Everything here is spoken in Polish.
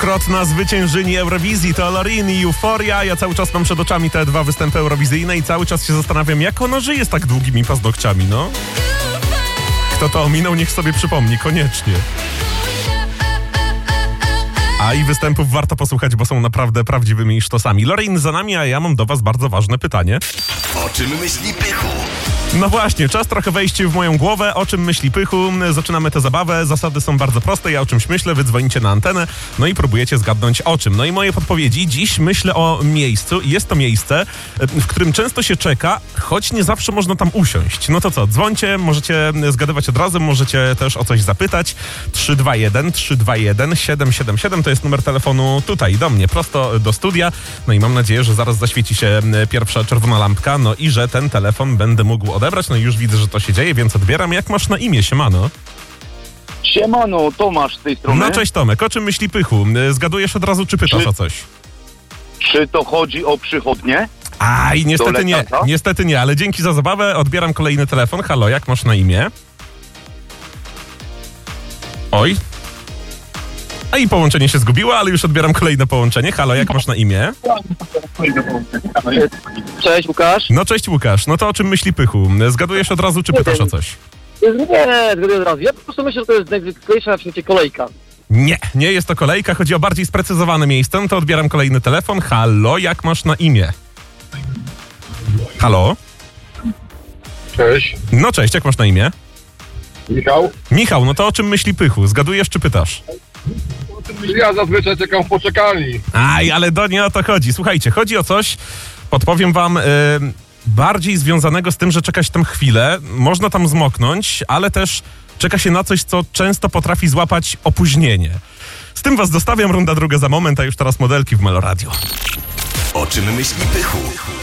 Dwukrotna zwyciężyni Eurowizji to Loreen i Euphoria. Ja cały czas mam przed oczami te dwa występy eurowizyjne i cały czas się zastanawiam, jak ona żyje z tak długimi paznokciami, no. Kto to ominął, niech sobie przypomni, koniecznie. A i występów warto posłuchać, bo są naprawdę prawdziwymi sztosami. Loreen za nami, a ja mam do was bardzo ważne pytanie. O czym myśli Pychu? No właśnie, czas trochę wejść w moją głowę. O czym myśli Pychu? Zaczynamy tę zabawę. Zasady są bardzo proste. Ja o czymś myślę, wy dzwonicie na antenę, no i próbujecie zgadnąć o czym. No i moje podpowiedzi. Dziś myślę o miejscu. Jest to miejsce, w którym często się czeka, choć nie zawsze można tam usiąść. No to co, dzwońcie, możecie zgadywać od razu, możecie też o coś zapytać. 321 777 to jest numer telefonu tutaj, do mnie, prosto do studia. No i mam nadzieję, że zaraz zaświeci się pierwsza czerwona lampka, no i że ten telefon będę mógł odebrać. No i już widzę, że to się dzieje, więc odbieram. Jak masz na imię, siemano? Siemano, Tomasz z tej strony. No cześć Tomek, o czym myśli Pychu? Zgadujesz od razu, czy pytasz o coś? Czy to chodzi o przychodnie? Aj, niestety nie, niestety nie, ale dzięki za zabawę, odbieram kolejny telefon. Halo, jak masz na imię? Oj. A i połączenie się zgubiło, ale już odbieram kolejne połączenie. Halo, jak masz na imię? Cześć, Łukasz. No cześć Łukasz, no to o czym myśli Pychu? Zgadujesz od razu, czy pytasz o coś? Nie, zgaduję od razu. Ja po prostu myślę, że to jest najzwyklejsza na świecie kolejka. Nie, nie jest to kolejka, chodzi o bardziej sprecyzowane miejsce. No to odbieram kolejny telefon. Halo, jak masz na imię? Halo? Cześć, No cześć, jak masz na imię? Michał. Michał, no to o czym myśli Pychu? Zgadujesz, czy pytasz? Ja zazwyczaj czekam w poczekalni. Aj, ale nie o to chodzi. Słuchajcie, chodzi o coś, podpowiem wam, bardziej związanego z tym, że czeka się tam chwilę, można tam zmoknąć, ale też czeka się na coś, co często potrafi złapać opóźnienie. Z tym was zostawiam, runda druga za moment, a już teraz modelki w Melo Radio. O czym myśli Pychu?